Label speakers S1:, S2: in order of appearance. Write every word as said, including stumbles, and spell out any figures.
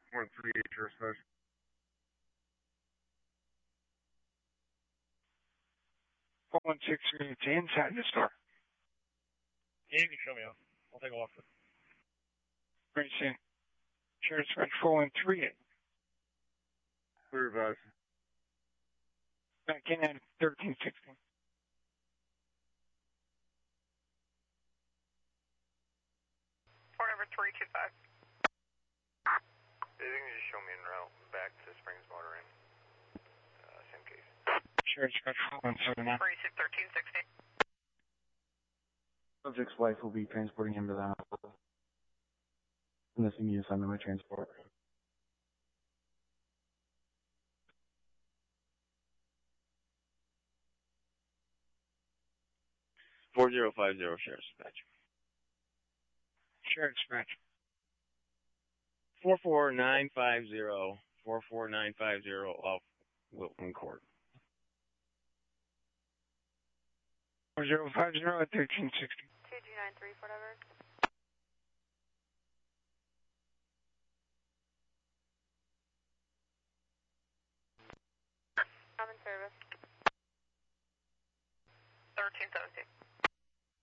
S1: one three eight, your special. four one six three, it's inside the store.
S2: Yeah, you can show me out. I'll take a walk.
S1: Great scene. Sheriff Dispatch four one three eight. Clear advice. Back in at thirteen sixteen.
S3: Port number three two five.
S4: You can just show me en route back to Springs Motor Inn. Uh, same case.
S1: Sheriff Dispatch four one seven nine.
S3: Three six thirteen sixteen.
S5: Subject's wife will be transporting him to the hospital. And this immediate assignment by transport.
S6: four zero five zero, Sheriff Dispatch.
S1: Sheriff Dispatch.
S6: four four nine five zero, four four nine five zero off Wilton Court.
S1: four zero five zero at thirteen sixty.
S3: two G nine three, whatever. I'm in service. thirteen seventeen.